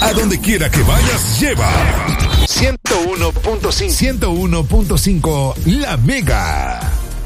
A donde quiera que vayas, lleva 101.5. 101.5 La Mega.